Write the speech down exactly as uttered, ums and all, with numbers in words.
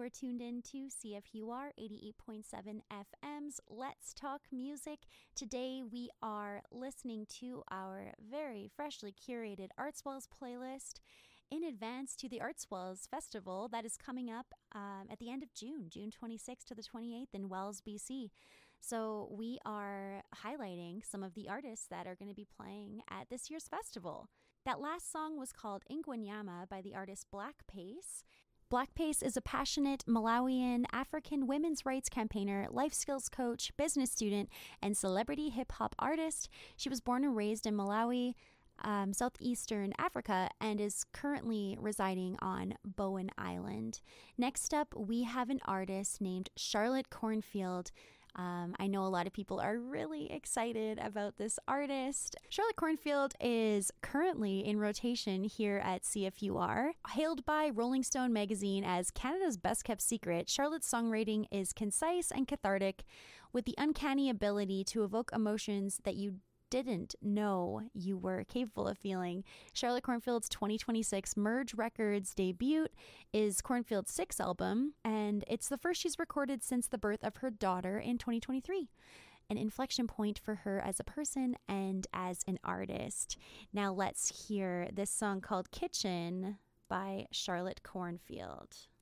are tuned in to C F U R eighty-eight point seven F M's Let's Talk Music. Today we are listening to our very freshly curated Artswells playlist in advance to the Artswells Festival that is coming up um, at the end of June, June twenty-sixth to the twenty-eighth in Wells, B C. So we are highlighting some of the artists that are going to be playing at this year's festival. That last song was called Ingwenyama by the artist Black Pace. Black Pace is a passionate Malawian African women's rights campaigner, life skills coach, business student, and celebrity hip-hop artist. She was born and raised in Malawi, um, southeastern Africa, and is currently residing on Bowen Island. Next up, we have an artist named Charlotte Cornfield. Um, I know a lot of people are really excited about this artist. Charlotte Cornfield is currently in rotation here at C F U R. Hailed by Rolling Stone magazine as Canada's best kept secret, Charlotte's songwriting is concise and cathartic, with the uncanny ability to evoke emotions that you didn't know you were capable of feeling. Charlotte Cornfield's twenty twenty-six Merge Records debut is Cornfield's sixth album, and it's the first she's recorded since the birth of her daughter in twenty twenty-three. An inflection point for her as a person and as an artist. Now let's hear this song called Kitchen by Charlotte Cornfield.